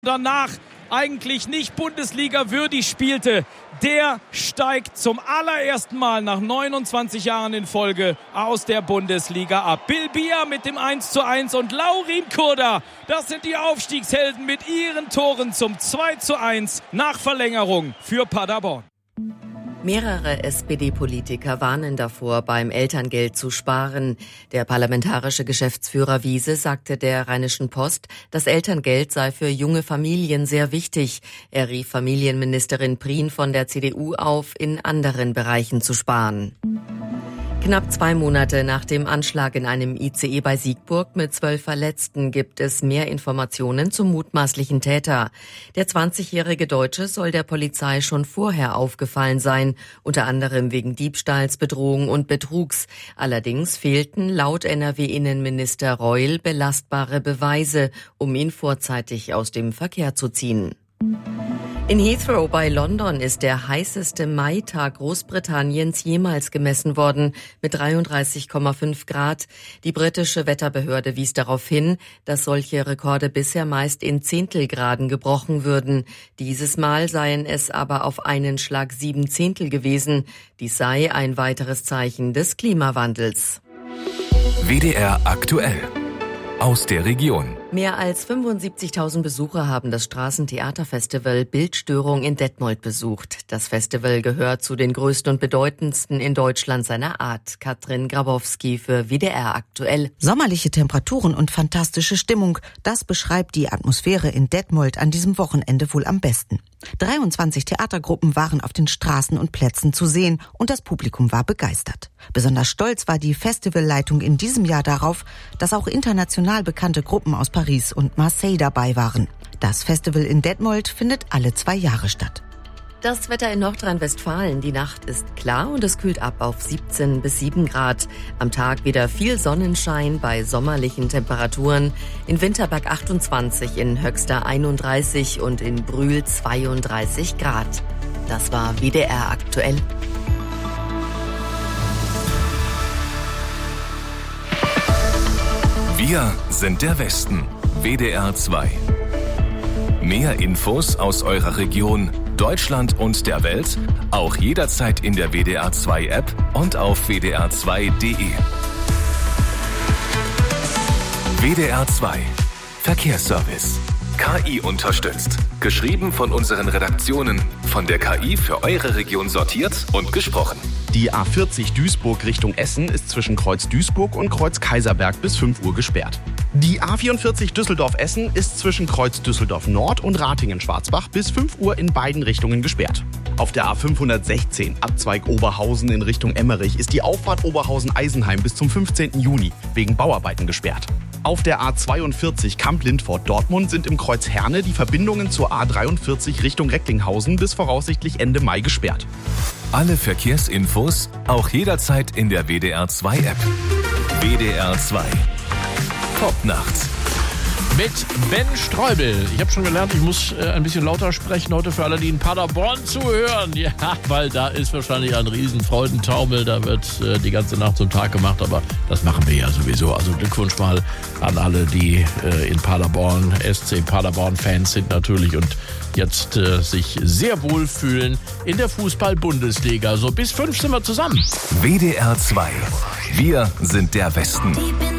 danach eigentlich nicht Bundesliga würdig spielte, der steigt zum allerersten Mal nach 29 Jahren in Folge aus der Bundesliga ab. Bill Bier mit dem 1:1 und Laurin Kurda, das sind die Aufstiegshelden mit ihren Toren zum 2:1 nach Verlängerung für Paderborn. Mehrere SPD-Politiker warnen davor, beim Elterngeld zu sparen. Der parlamentarische Geschäftsführer Wiese sagte der Rheinischen Post, das Elterngeld sei für junge Familien sehr wichtig. Er rief Familienministerin Prien von der CDU auf, in anderen Bereichen zu sparen. Knapp 2 Monate nach dem Anschlag in einem ICE bei Siegburg mit 12 Verletzten gibt es mehr Informationen zum mutmaßlichen Täter. Der 20-jährige Deutsche soll der Polizei schon vorher aufgefallen sein, unter anderem wegen Diebstahls, Bedrohung und Betrugs. Allerdings fehlten laut NRW-Innenminister Reul belastbare Beweise, um ihn vorzeitig aus dem Verkehr zu ziehen. In Heathrow bei London ist der heißeste Maitag Großbritanniens jemals gemessen worden mit 33,5 Grad. Die britische Wetterbehörde wies darauf hin, dass solche Rekorde bisher meist in Zehntelgraden gebrochen würden. Dieses Mal seien es aber auf einen Schlag 7 Zehntel gewesen. Dies sei ein weiteres Zeichen des Klimawandels. WDR aktuell. Aus der Region. Mehr als 75.000 Besucher haben das Straßentheaterfestival Bildstörung in Detmold besucht. Das Festival gehört zu den größten und bedeutendsten in Deutschland seiner Art. Katrin Grabowski für WDR aktuell. Sommerliche Temperaturen und fantastische Stimmung, das beschreibt die Atmosphäre in Detmold an diesem Wochenende wohl am besten. 23 Theatergruppen waren auf den Straßen und Plätzen zu sehen und das Publikum war begeistert. Besonders stolz war die Festivalleitung in diesem Jahr darauf, dass auch international bekannte Gruppen aus Paris und Marseille dabei waren. Das Festival in Detmold findet alle 2 Jahre statt. Das Wetter in Nordrhein-Westfalen. Die Nacht ist klar und es kühlt ab auf 17 bis 7 Grad. Am Tag wieder viel Sonnenschein bei sommerlichen Temperaturen. In Winterberg 28, in Höxter 31 und in Brühl 32 Grad. Das war WDR aktuell. Wir sind der Westen. WDR 2. Mehr Infos aus eurer Region, Deutschland und der Welt, auch jederzeit in der WDR 2 App und auf wdr2.de. WDR 2 Verkehrsservice. KI unterstützt. Geschrieben von unseren Redaktionen. Von der KI für eure Region sortiert und gesprochen. Die A40 Duisburg Richtung Essen ist zwischen Kreuz Duisburg und Kreuz Kaiserberg bis 5 Uhr gesperrt. Die A44 Düsseldorf-Essen ist zwischen Kreuz Düsseldorf Nord und Ratingen-Schwarzbach bis 5 Uhr in beiden Richtungen gesperrt. Auf der A516 Abzweig Oberhausen in Richtung Emmerich ist die Auffahrt Oberhausen-Eisenheim bis zum 15. Juni wegen Bauarbeiten gesperrt. Auf der A42 Kamp-Lindfort-Dortmund sind im Kreuz Herne die Verbindungen zur A43 Richtung Recklinghausen bis voraussichtlich Ende Mai gesperrt. Alle Verkehrsinfos auch jederzeit in der WDR 2 App. WDR 2. Top-Nacht. Mit Ben Streubel. Ich habe schon gelernt, ich muss ein bisschen lauter sprechen heute für alle, die in Paderborn zuhören. Ja, weil da ist wahrscheinlich ein riesen Freudentaumel. Da wird die ganze Nacht zum Tag gemacht, aber das machen wir ja sowieso. Also Glückwunsch mal an alle, die in Paderborn, SC Paderborn-Fans sind natürlich und jetzt sich sehr wohl fühlen in der Fußball-Bundesliga. So bis 5 sind wir zusammen. WDR 2. Wir sind der Westen.